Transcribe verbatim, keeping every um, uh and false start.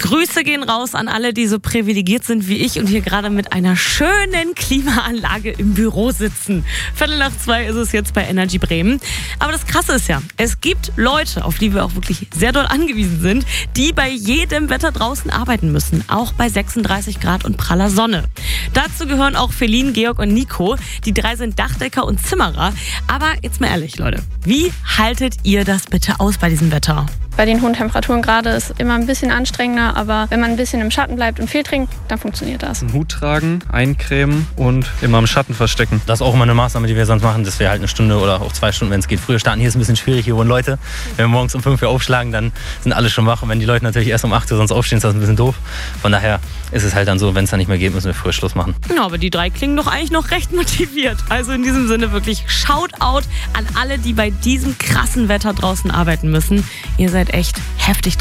Grüße gehen raus an alle, die so privilegiert sind wie ich und hier gerade mit einer schönen Klimaanlage im Büro sitzen. Viertel nach zwei ist es jetzt bei Energy Bremen. Aber das Krasse ist ja, es gibt Leute, auf die wir auch wirklich sehr doll angewiesen sind, die bei jedem Wetter draußen arbeiten müssen. Auch bei sechsunddreißig Grad und praller Sonne. Dazu gehören auch Feline, Georg und Nico. Die drei sind Dachdecker und Zimmerer. Aber jetzt mal ehrlich, Leute, wie haltet ihr das bitte aus bei diesem Wetter? Bei den hohen Temperaturen gerade ist immer ein bisschen anstrengender, aber wenn man ein bisschen im Schatten bleibt und viel trinkt, dann funktioniert das. Einen Hut tragen, eincremen und immer im Schatten verstecken. Das ist auch immer eine Maßnahme, die wir sonst machen, dass wir halt eine Stunde oder auch zwei Stunden, wenn es geht, früher starten. Hier ist ein bisschen schwierig, hier wohnen Leute. Wenn wir morgens um fünf Uhr aufschlagen, dann sind alle schon wach. Und wenn die Leute natürlich erst um acht Uhr sonst aufstehen, ist das ein bisschen doof. Von daher ist es halt dann so, wenn es dann nicht mehr geht, müssen wir früher Schluss machen. Ja, aber die drei klingen doch eigentlich noch recht motiviert. Also in diesem Sinne wirklich Shoutout an alle, die bei diesem krassen Wetter draußen arbeiten müssen. Ihr seid echt heftig drauf.